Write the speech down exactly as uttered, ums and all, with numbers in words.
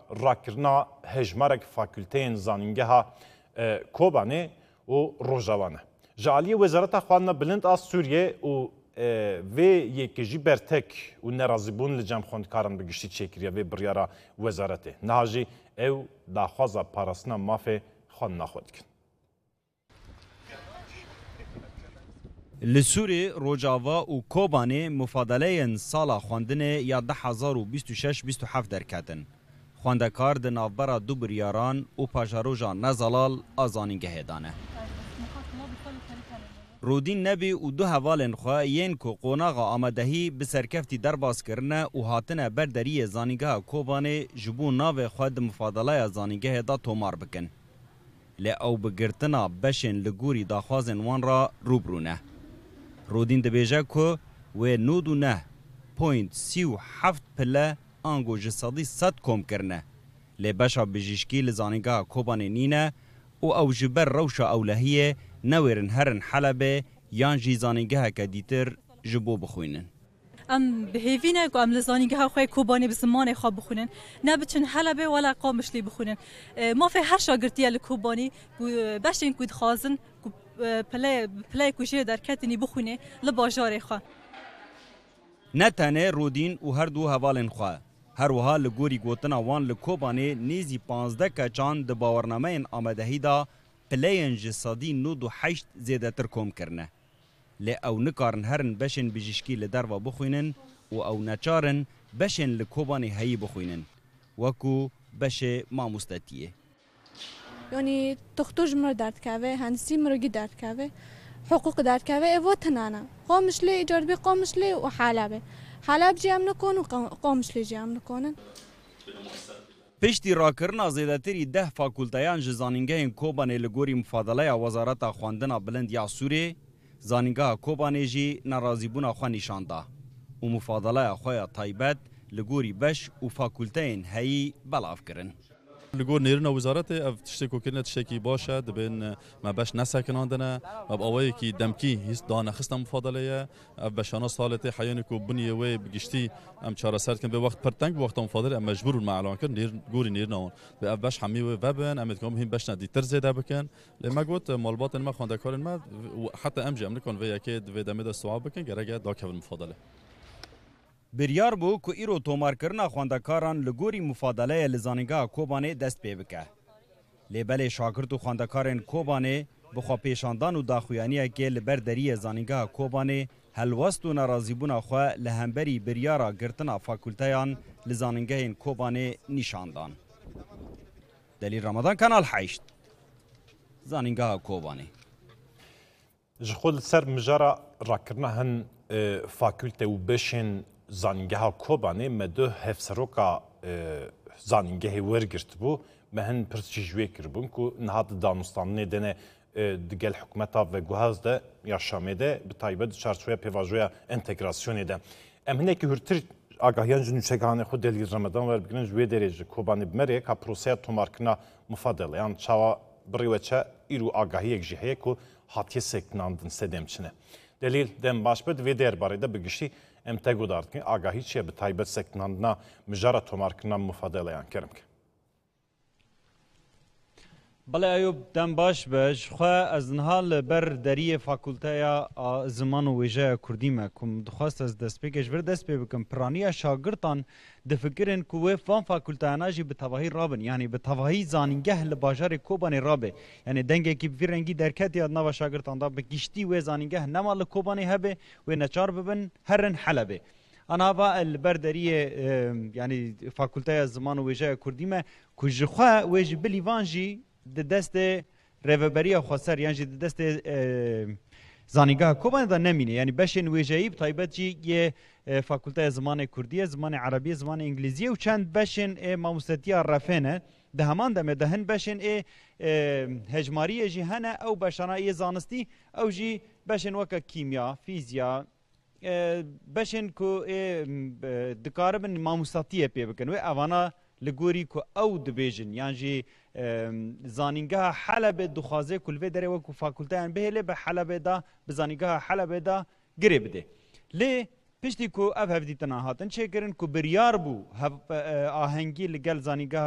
راکرنا هجمارک فاکولتین زانینگها کوبانه و روجاوانه. جالی وزارت خواهان بلند از سوریه و و یکیجی برتک و نرازیبون لجام خوندکاران بگشتی چکریه و بریارا وزارته. نهاجی او داخوازا پاراسنا مافه خوان نخود کن. لسوری روجاوا و کوبانه مفادله سالا خواندنه یا ده هزار و بیست و شش بیست و هفت درکتن. خواندکار ده نافبرا دو بریاران و پاژاروژا نزالال آزانینگه هدانه. رودین نبی و دو هوالن خواه ین که قوناغا آمدهی بسرکفتی درباز کرنه و هاتنه بردری زانینگه کوبانه جبو ناو خود مفادله زانینگه دا تومار بکن. لی او بگرتنا بشن لگوری داخوازن وان را روبرونه. رودین دبیجه که و نودو نه پوینت سی و هفت پله آنگو جسادی صد کم کرنه. لی بشا بجیشکی لزانینگه کوبانه نینه و او جبر روشا اولهیه نویرن هرن حلبه یان جی زانینگه که دیتر جبو بخوینن. ام بهیوینه که ام لزانینگه خواه کوبانه بزمان خواه بخونن نه بچن حلبه ولا قامشلی بخونن. ما في هر شاگردیه لکوبانی بشین کود خازن پلی پلی کوچه در کتنی بخونه لباجار خواه. نه تنه رودین و هر دو حوالن خواه. هر وها لگوری گوتنا وان لکوبانه نیزی پانزده کچان د باورنامه آمدهی دا پلین جسادی نود و حشت زیده تر کم کرنه. لی او نکارن هرن بشن بجیشکی لدر و بخوینن و او نچارن بشن لکوبانی هایی بخوینن. وکو بشه ما مستطیه. یعنی تختوج مر درد کهوه، هنسی مرگی درد کهوه، حقوق درد کهوه ایوه تنانه. قامش لی ایجار بی قامش لی و حلبه. حلب جیم نکن و قامش لی جیم نکنن. پشتی راکرنا زیدتری ده فاکولتایان جزانینگه کوبانه لگوری مفادله وزارت خواندن بلند یا سوری زانینگه کوبانه جی نرازیبون خوا نشانده و مفادله خواه طایبت لگوری بش و فاکولتاین هایی بلاف کرن. لگور نیرنا وزارت اف تشتکو کرنه تشتکی باشه دبین ما بش نسکناندنه اب اوایی کی دمکی هیست دانه خستم مفادله اف بشانا سالته حیانی کو بنیه وی بگشتی ام چهار سر کن به وقت پرتنگ به وقت مفادله ام مجبور معلوم کن نیر گوری نیرنا اون به اف بش حمی و وبن ام کم هم بش ندی تر زیاده بکن لما قلت مالبات ما خونده کارن ما حتی ام جی ام نکن وی اکید وی دمید استواب بکن گرگه داکه المفادله بریار بو که ایرو تومار کرنا خواندکاران لگوری مفادله لزانینگه کوبانه دست پی بکه. لیبل شاگرد و خواندکاران کوبانه بخوا پیشاندان و داخویانیه که لبردری زانینگه کوبانه هلوست و نرازیبون خواه لهمبری بریارا گرتنا فاکولتایان لزانینگه کوبانه نشاندان. دلیل رمضان کانال حیشت زانینگه کوبانه. جخود سر مجارا راکرنا هن فاکولته و بشن زانینگه کوبانه مدو هفسروکا زانینگه ورگرت بو مهن پرسجوی کربون کو نهاد دانستانه دنه دگل حکومتا و گوهاز ده یا شامه ده به تایبت چارچوبه پیواژویا انتگراسیون ده امنه که هرتر آگاهیان جنو چگانه خود دلیل رمضان ور بگیرن جوی درجه کوبانه بمره که پروسه تومارکنا مفادله یعنی چاوا بریوچه ایرو آگاهی یک جهه کو هاتیه سکناندن سدمچنه دلیل دم باش بد و درباره ده بگشتی ام تگو دارد که آگاهی چیه به تایبت سکناندنا مجارا تومارکنا مفادله یان کرم که بله ایوب دم باش بش خواه از نهال بر دری فاکولتایا زمان و ویژه کردیمه کم دخواست از دست بکش بر دست بکم پرانیه شاگردان دفکرن که وی فان فاکولتایانا جی به تواهی رابن یعنی به تواهی زانینگه لباجار کوبانی رابه یعنی دنگه که بی رنگی درکتی اد نوا شاگردان دا به گشتی وی زانینگه نمال کوبانی هبه و نچار ببن هرن حلبه انا با البردری یعنی فاکولتایا زمان و ویژه کردیمه که خواه ویجی بلیوانجی د دست ریوبری خسر یعنی د دست زانینگاه کوبانه دا نمینه یعنی بشن ویژه‌ای طایبت جی یه فاکولته زمان کردی زمان عربی زمان انگلیزی و چند بشن ماموستتی رفنه ده همان دم دهن بشن هجماری جی هنه او بشنای زانستی او جی بشن وک کیمیا فیزیا بشن کو دکاربن ماموستتی پی بکن و اوانا لگوری کو او دبیجن یعنی زانینگاه حلب دخوازه کلوه داره و کو فاکولتهان بهله به حلب دا به زانینگاه حلب دا گره بده لی پشتی کو اف هفدی تنهاتن چه کرن کو بریار بو آهنگی لگل زانینگاه